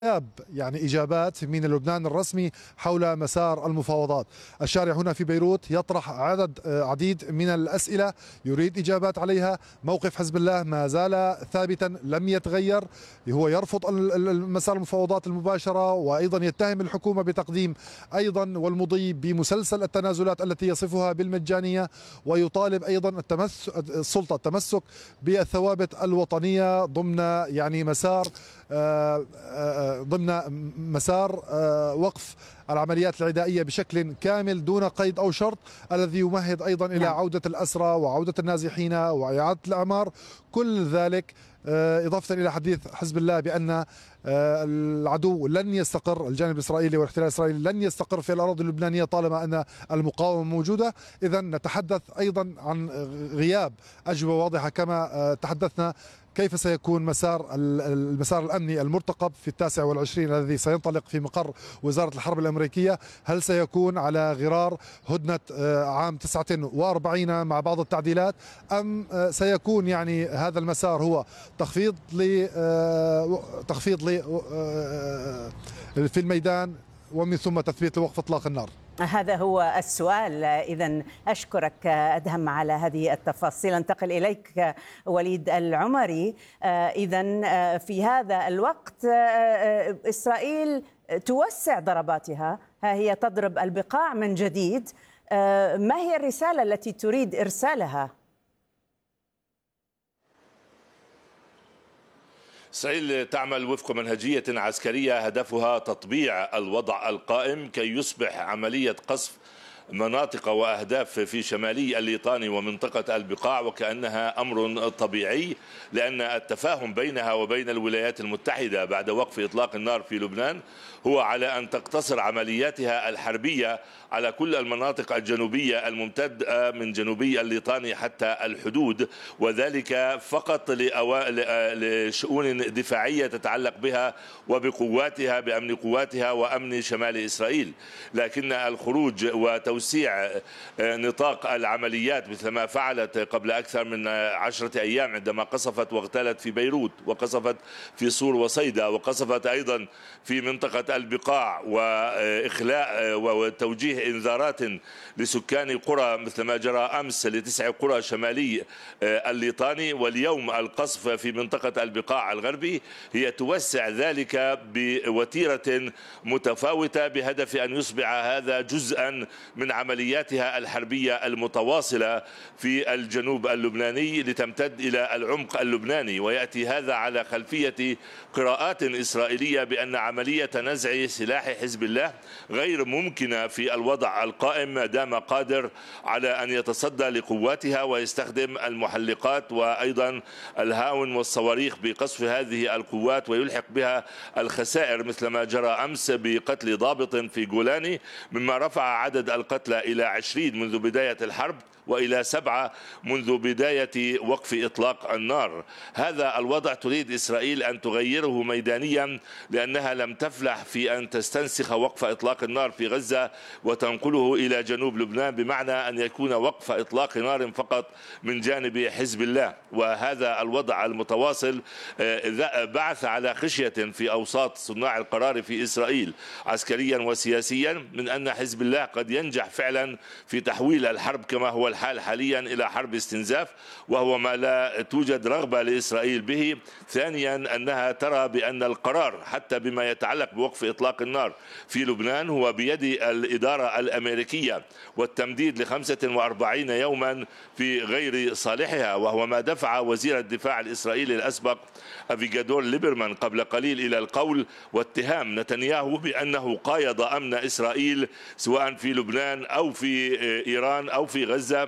يعني إجابات من لبنان الرسمي حول مسار المفاوضات. الشارع هنا في بيروت يطرح عديد من الأسئلة يريد إجابات عليها. موقف حزب الله ما زال ثابتا لم يتغير، هو يرفض مسار المفاوضات المباشرة، وأيضا يتهم الحكومة بتقديم أيضا والمضي بمسلسل التنازلات التي يصفها بالمجانية، ويطالب أيضا السلطة التمسك بالثوابت الوطنية ضمن مسار وقف العمليات العدائية بشكل كامل دون قيد أو شرط، الذي يمهد أيضا إلى عودة الأسرى وعودة النازحين وإعادة الأعمار. كل ذلك إضافة إلى حديث حزب الله بأن العدو لن يستقر، الجانب الإسرائيلي والاحتلال الإسرائيلي لن يستقر في الأراضي اللبنانية طالما أن المقاومة موجودة. إذا نتحدث أيضا عن غياب أجوبة واضحة كما تحدثنا. كيف سيكون المسار الأمني المرتقب في 29 الذي سينطلق في مقر وزارة الحرب الأمريكية؟ هل سيكون على غرار هدنة عام 49 مع بعض التعديلات، أم سيكون يعني هذا المسار هو تخفيض في الميدان ومن ثم تثبيت لوقف إطلاق النار؟ هذا هو السؤال. إذن أشكرك أدهم على هذه التفاصيل. انتقل إليك وليد العمري. إذن في هذا الوقت إسرائيل توسع ضرباتها، ها هي تضرب البقاع من جديد. ما هي الرسالة التي تريد إرسالها؟ إسرائيل تعمل وفق منهجية عسكرية هدفها تطبيع الوضع القائم كي يصبح عملية قصف مناطق وأهداف في شمالي الليطاني ومنطقة البقاع وكأنها أمر طبيعي، لأن التفاهم بينها وبين الولايات المتحدة بعد وقف إطلاق النار في لبنان هو على أن تقتصر عملياتها الحربية على كل المناطق الجنوبية الممتدة من جنوبي الليطاني حتى الحدود، وذلك فقط لشؤون دفاعية تتعلق بها وبقواتها، بأمن قواتها وأمن شمال إسرائيل. لكن الخروج وتوسيع نطاق العمليات مثل ما فعلت قبل أكثر من 10 أيام عندما قصفت واغتالت في بيروت، وقصفت في صور وصيدا، وقصفت أيضا في منطقة البقاع، وإخلاء وتوجيه إنذارات لسكان قرى مثل ما جرى أمس ل9 قرى شمالي الليطاني، واليوم القصف في منطقة البقاع الغربي، هي توسع ذلك بوتيرة متفاوتة بهدف أن يصبح هذا جزءا من عملياتها الحربية المتواصلة في الجنوب اللبناني لتمتد إلى العمق اللبناني. ويأتي هذا على خلفية قراءات إسرائيلية بأن عملية نزع سلاح حزب الله غير ممكنة في الوضع القائم ما دام قادر على أن يتصدى لقواتها ويستخدم المحلقات وأيضا الهاون والصواريخ بقصف هذه القوات ويلحق بها الخسائر مثل ما جرى أمس بقتل ضابط في جولاني، مما رفع عدد القتلى إلى 20 منذ بداية الحرب وإلى 7 منذ بداية وقف إطلاق النار. هذا الوضع تريد إسرائيل أن تغيره ميدانيا، لأنها لم تفلح في أن تستنسخ وقف إطلاق النار في غزة وتنقله إلى جنوب لبنان، بمعنى أن يكون وقف إطلاق نار فقط من جانب حزب الله. وهذا الوضع المتواصل بعث على خشية في أوساط صناع القرار في إسرائيل عسكريا وسياسيا من أن حزب الله قد ينجح فعلا في تحويل الحرب كما هو الحال حاليا إلى حرب استنزاف، وهو ما لا توجد رغبة لإسرائيل به. ثانيا أنها ترى بأن القرار حتى بما يتعلق بوقف إطلاق النار في لبنان هو بيد الإدارة الأمريكية، والتمديد ل45 يوما في غير صالحها، وهو ما دفع وزير الدفاع الإسرائيلي الأسبق أفيغادور ليبرمان قبل قليل إلى القول واتهام نتنياهو بأنه قايض أمن إسرائيل سواء في لبنان أو في إيران أو في غزة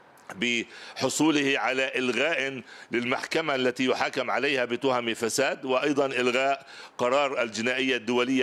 بحصوله على إلغاء للمحكمة التي يحاكم عليها بتهم فساد، وأيضا إلغاء قرار الجنائية الدولية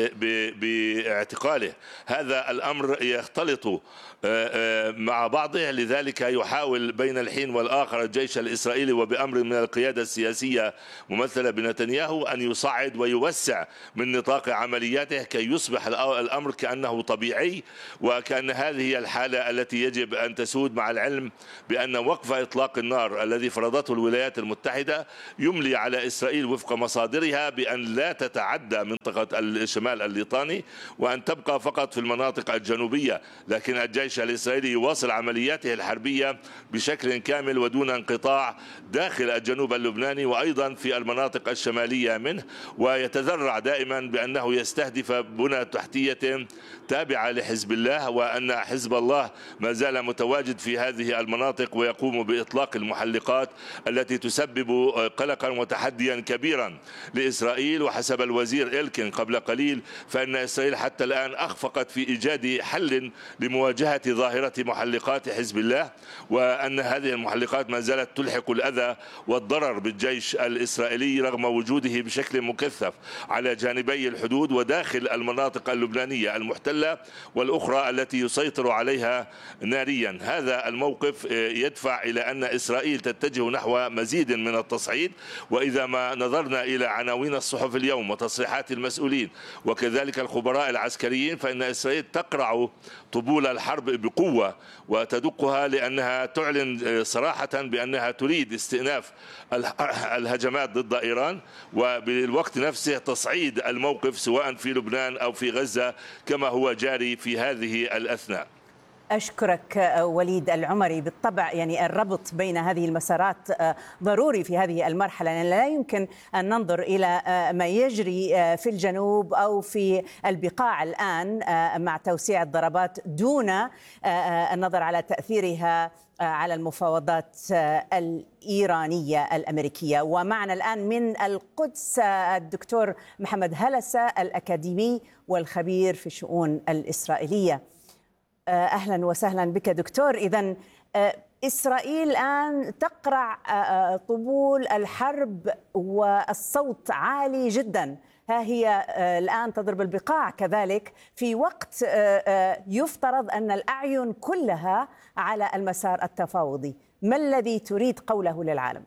باعتقاله. هذا الأمر يختلط مع بعضه، لذلك يحاول بين الحين والآخر الجيش الإسرائيلي وبأمر من القيادة السياسية ممثلة بنتنياهو أن يصعد ويوسع من نطاق عملياته كي يصبح الأمر كأنه طبيعي، وكأن هذه هي الحالة التي يجب أن تسود، مع العلم بأن وقف إطلاق النار الذي فرضته الولايات المتحدة يملي على إسرائيل وفق مصادرها بأن لا تتعدى منطقة الشمال الليطاني وأن تبقى فقط في المناطق الجنوبية، لكن الجيش الإسرائيلي يواصل عملياته الحربية بشكل كامل ودون انقطاع داخل الجنوب اللبناني وأيضا في المناطق الشمالية منه، ويتذرع دائما بأنه يستهدف بنى تحتية تابعة لحزب الله، وأن حزب الله ما زال متواجد في هذه المناطق ويقوم بإطلاق المحلقات التي تسبب قلقا وتحديا كبيرا لإسرائيل. وحسب الوزير إلكن قبل قليل فإن إسرائيل حتى الآن أخفقت في إيجاد حل لمواجهة ظاهرة محلقات حزب الله، وأن هذه المحلقات ما زالت تلحق الأذى والضرر بالجيش الإسرائيلي رغم وجوده بشكل مكثف على جانبي الحدود وداخل المناطق اللبنانية المحتلة والأخرى التي يسيطر عليها ناريا. هذا الموقف يدفع إلى أن إسرائيل تتجه نحو مزيد من التصعيد، وإذا ما نظرنا إلى عناوين الصحف اليوم وتصريحات المسؤولين وكذلك الخبراء العسكريين فإن إسرائيل تقرع طبول الحرب بقوة وتدقها، لأنها تعلن صراحة بأنها تريد استئناف الهجمات ضد إيران وبالوقت نفسه تصعيد الموقف سواء في لبنان أو في غزة كما هو جاري في هذه الأثناء. أشكرك وليد العمري. بالطبع يعني الربط بين هذه المسارات ضروري في هذه المرحلة، لأن لا يمكن أن ننظر إلى ما يجري في الجنوب أو في البقاع الآن مع توسيع الضربات دون النظر على تأثيرها على المفاوضات الإيرانية الأمريكية. ومعنا الآن من القدس الدكتور محمد هلسة الأكاديمي والخبير في الشؤون الإسرائيلية. أهلا وسهلا بك دكتور. إذن إسرائيل الآن تقرع طبول الحرب والصوت عالي جدا، ها هي الآن تضرب البقاع كذلك في وقت يفترض أن الأعين كلها على المسار التفاوضي. ما الذي تريد قوله للعالم؟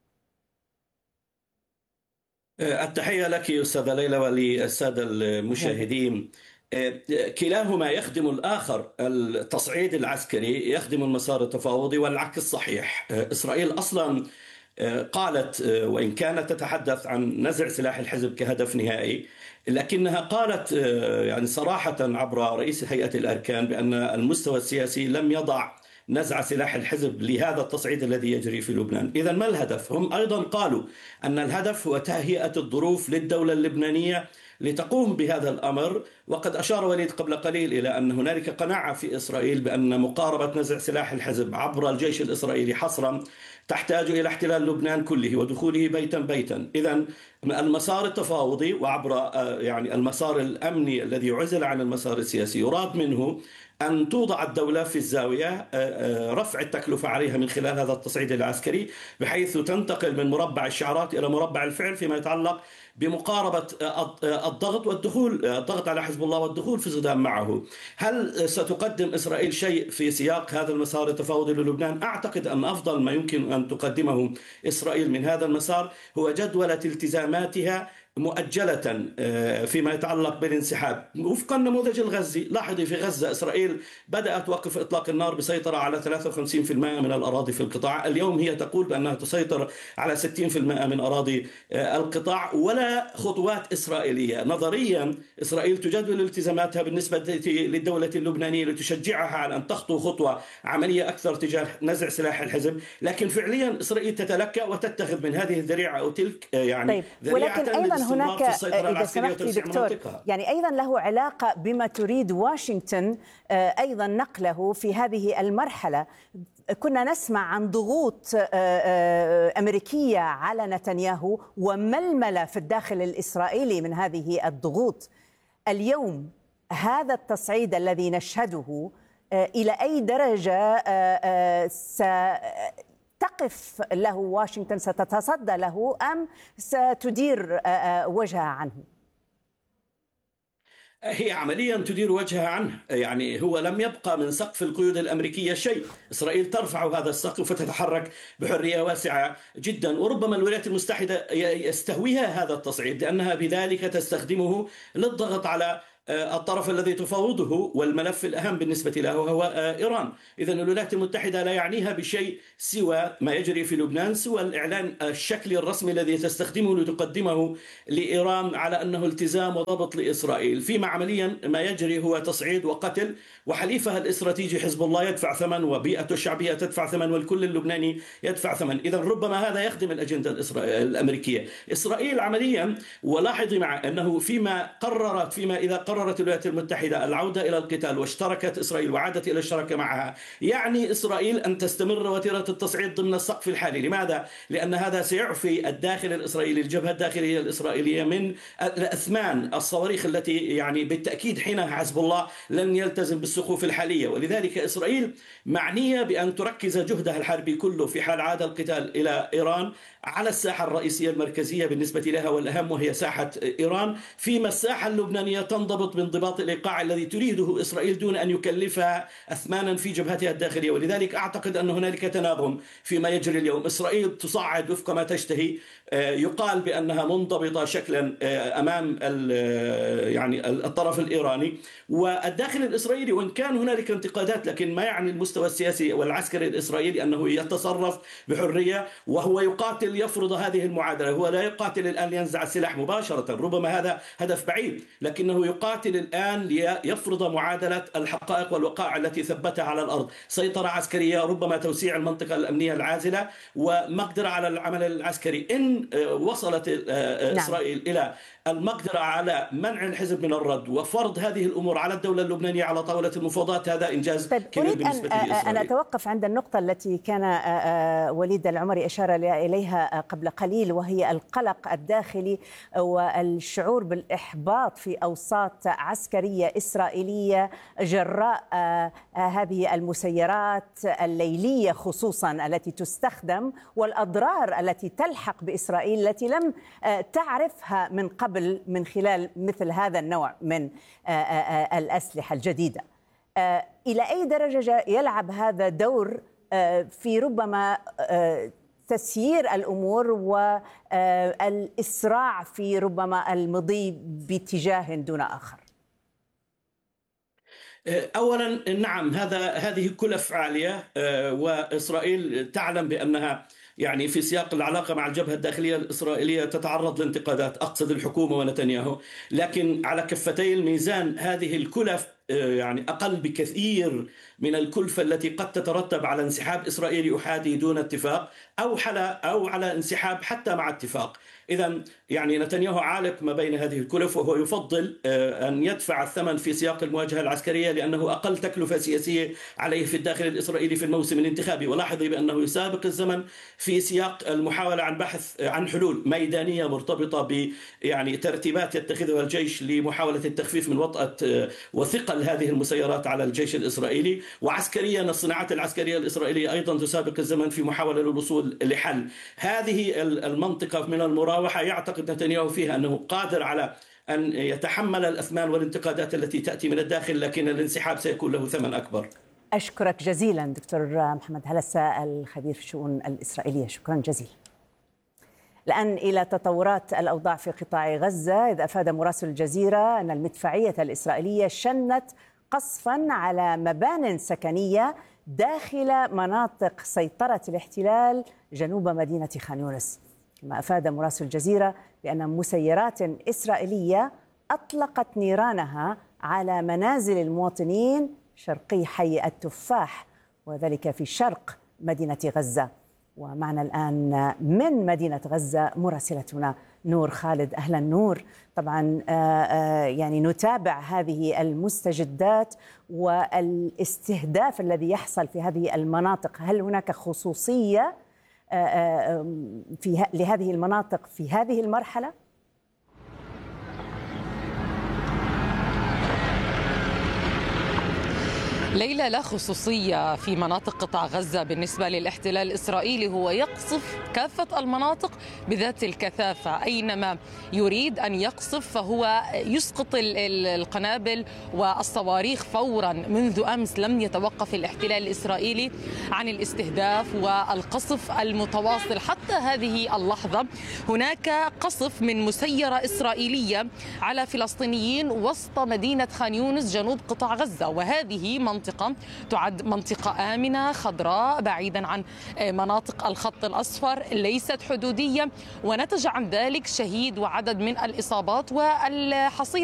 التحية لك أستاذة ليلى وللسادة المشاهدين. كلاهما يخدم الآخر. التصعيد العسكري يخدم المسار التفاوضي والعكس صحيح. إسرائيل أصلا قالت وإن كانت تتحدث عن نزع سلاح الحزب كهدف نهائي، لكنها قالت يعني صراحة عبر رئيس هيئة الأركان بأن المستوى السياسي لم يضع نزع سلاح الحزب لهذا التصعيد الذي يجري في لبنان. إذن ما الهدف؟ هم أيضا قالوا أن الهدف هو تهيئة الظروف للدولة اللبنانية لتقوم بهذا الأمر. وقد أشار وليد قبل قليل إلى أن هنالك قناعة في إسرائيل بأن مقاربة نزع سلاح الحزب عبر الجيش الإسرائيلي حصرا تحتاج إلى احتلال لبنان كله ودخوله بيتا بيتا. إذن المسار التفاوضي وعبر يعني المسار الأمني الذي عزل عن المسار السياسي يراد منه أن توضع الدولة في الزاوية، رفع التكلفة عليها من خلال هذا التصعيد العسكري بحيث تنتقل من مربع الشعارات إلى مربع الفعل فيما يتعلق بمقاربة الضغط والدخول، الضغط على حزب الله والدخول في صدام معه. هل ستقدم إسرائيل شيء في سياق هذا المسار التفاوضي للبنان؟ أعتقد أن أفضل ما يمكن أن تقدمه إسرائيل من هذا المسار هو جدولة التزاماتها مؤجلة فيما يتعلق بالانسحاب وفق النموذج الغزي. لاحظي في غزة إسرائيل بدأت وقف إطلاق النار بسيطرة على 53% من الأراضي في القطاع. اليوم هي تقول بأنها تسيطر على 60% من أراضي القطاع، ولا خطوات إسرائيلية. نظريا إسرائيل تجدول التزاماتها بالنسبة للدولة اللبنانية لتشجعها على أن تخطو خطوة عملية أكثر تجاه نزع سلاح الحزب، لكن فعليا إسرائيل تتلكأ وتتخذ من هذه الذريعة أو تلك يعني ذريعة هناك إذا سمحت دكتور يعني أيضا له علاقة بما تريد واشنطن أيضا نقله في هذه المرحلة. كنا نسمع عن ضغوط أمريكية على نتنياهو وململة في الداخل الإسرائيلي من هذه الضغوط. اليوم هذا التصعيد الذي نشهده إلى أي درجة تقف له واشنطن، ستتصدى له أم ستدير وجهها عنه؟ هي عمليا تدير وجهها عنه. يعني هو لم يبقى من سقف القيود الأمريكية شيء. إسرائيل ترفع هذا السقف وتتحرك بحرية واسعة جدا، وربما الولايات المتحدة يستهويها هذا التصعيد لأنها بذلك تستخدمه للضغط على الطرف الذي تفاوضه والملف الأهم بالنسبة له هو إيران. إذن الولايات المتحدة لا يعنيها بشيء سوى ما يجري في لبنان، سوى الإعلان الشكلي الرسمي الذي تستخدمه لتقدمه لإيران على أنه التزام وضبط لإسرائيل، فيما عمليا ما يجري هو تصعيد وقتل، وحليفها الاستراتيجي حزب الله يدفع ثمن، وبيئته الشعبية تدفع ثمن، والكل اللبناني يدفع ثمن. إذن ربما هذا يخدم الأجندة الأمريكية. إسرائيل عمليا، ولاحظي مع أنه فيما إذا قررت الولايات المتحدة العودة إلى القتال واشتركت إسرائيل وعادت إلى الشراكة معها، يعني إسرائيل أن تستمر وتيرة التصعيد ضمن السقف الحالي. لماذا؟ لأن هذا سيعفي الداخل الإسرائيلي، الجبهة الداخلية الإسرائيلية، من الأثمان الصواريخ التي يعني بالتأكيد حينها حزب الله لن يلتزم بالسقوف الحالية. ولذلك إسرائيل معنية بأن تركز جهدها الحربي كله في حال عاد القتال إلى إيران على الساحة الرئيسية المركزية بالنسبة لها والأهم، وهي ساحة إيران، فيما الساحة اللبنانية تنضبط بانضباط الإيقاع الذي تريده إسرائيل دون أن يكلفها أثمانا في جبهتها الداخلية. ولذلك أعتقد أن هنالك تناغم فيما يجري اليوم. إسرائيل تصعد وفق ما تشتهي، يقال بأنها منضبطة شكلا أمام يعني الطرف الإيراني، والداخل الإسرائيلي وإن كان هنالك انتقادات، لكن ما يعني المستوى السياسي والعسكري الإسرائيلي أنه يتصرف بحرية وهو يقاتل يفرض هذه المعادلة. هو لا يقاتل الآن لينزع السلاح مباشرة، ربما هذا هدف بعيد، لكنه يقاتل الآن ليفرض معادلة الحقائق والوقائع التي ثبتها على الأرض، سيطرة عسكرية، ربما توسيع المنطقة الأمنية العازلة، ومقدرة على العمل العسكري. إن وصلت إسرائيل إلى المقدرة على منع الحزب من الرد وفرض هذه الأمور على الدولة اللبنانية على طاولة المفاوضات، هذا إنجاز كبير بالنسبة لإسرائيل. أنا أتوقف عند النقطة التي كان وليد العمري أشار إليها قبل قليل، وهي القلق الداخلي والشعور بالإحباط في أوساط عسكرية إسرائيلية جراء هذه المسيرات الليلية خصوصا التي تستخدم، والأضرار التي تلحق بإسرائيل التي لم تعرفها من قبل من خلال مثل هذا النوع من الأسلحة الجديدة. إلى أي درجة يلعب هذا دور في ربما تسيير الأمور والإسراع في ربما المضي باتجاه دون آخر؟ أولا نعم، هذه كلف عالية، وإسرائيل تعلم بأنها يعني في سياق العلاقة مع الجبهة الداخلية الإسرائيلية تتعرض لانتقادات، أقصد الحكومة ونتنياهو، لكن على كفتي الميزان هذه الكلف يعني أقل بكثير من الكلفة التي قد تترتب على انسحاب إسرائيلي أحادي دون اتفاق، أو على انسحاب حتى مع اتفاق. إذن يعني نتنياهو عالق ما بين هذه الكلف، وهو يفضل أن يدفع الثمن في سياق المواجهة العسكرية لأنه أقل تكلفة سياسية عليه في الداخل الإسرائيلي في الموسم الانتخابي. ولاحظي بأنه يسابق الزمن في سياق المحاولة عن بحث عن حلول ميدانية مرتبطة ب يعني ترتيبات يتخذها الجيش لمحاولة التخفيف من وطأة وثقل هذه المسيرات على الجيش الإسرائيلي. وعسكريا الصناعات العسكرية الإسرائيلية أيضا تسابق الزمن في محاولة للوصول لحل هذه المنطقة من المراوحة. يعتقد نتنياهو فيها أنه قادر على أن يتحمل الأثمان والانتقادات التي تأتي من الداخل، لكن الانسحاب سيكون له ثمن أكبر. أشكرك جزيلا دكتور محمد هلسة الخبير في الشؤون الإسرائيلية، شكرا جزيلا. الآن إلى تطورات الأوضاع في قطاع غزة، إذ أفاد مراسل الجزيرة أن المدفعية الإسرائيلية شنت قصفا على مبان سكنية داخل مناطق سيطرة الاحتلال جنوب مدينة خان يونس. كما أفاد مراسل الجزيرة بأن مسيرات إسرائيلية أطلقت نيرانها على منازل المواطنين شرقي حي التفاح، وذلك في شرق مدينة غزة. ومعنا الآن من مدينة غزة مراسلتنا نور خالد. أهلا نور. طبعا يعني نتابع هذه المستجدات والاستهداف الذي يحصل في هذه المناطق. هل هناك خصوصية لهذه المناطق في هذه المرحلة؟ ليلى، لا خصوصية في مناطق قطاع غزة بالنسبة للاحتلال الإسرائيلي، هو يقصف كافة المناطق بذات الكثافة. أينما يريد أن يقصف فهو يسقط القنابل والصواريخ فورا. منذ أمس لم يتوقف الاحتلال الإسرائيلي عن الاستهداف والقصف المتواصل. حتى هذه اللحظة هناك قصف من مسيرة إسرائيلية على فلسطينيين وسط مدينة خان يونس جنوب قطاع غزة، وهذه منطقة تعد منطقة آمنة خضراء بعيدا عن مناطق الخط الأصفر، ليست حدودية، ونتج عن ذلك شهيد وعدد من الإصابات والحصيلة